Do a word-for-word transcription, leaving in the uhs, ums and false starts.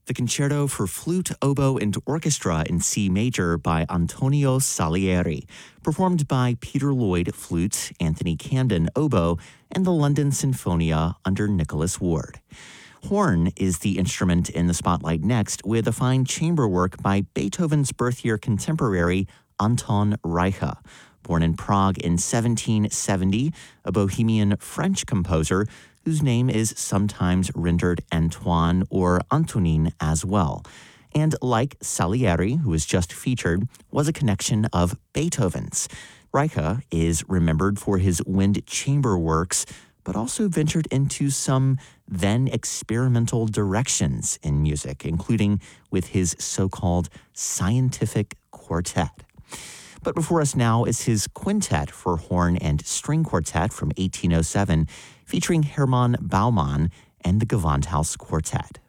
The Concerto for Flute, Oboe, and Orchestra in C Major by Antonio Salieri, performed by Peter Lloyd, flute, Anthony Camden, oboe, and the London Sinfonia under Nicholas Ward. Horn is the instrument in the spotlight next, with a fine chamber work by Beethoven's birth-year contemporary Anton Reicha. Born in Prague in seventeen seventy, a Bohemian French composer whose name is sometimes rendered Antoine or Antonin as well. And like Salieri, who was just featured, was a connection of Beethoven's. Reicha is remembered for his wind chamber works, but also ventured into some then experimental directions in music, including with his so-called scientific quartet. But before us now is his quintet for horn and string quartet from eighteen oh seven, featuring Hermann Baumann and the Gewandhaus Quartet.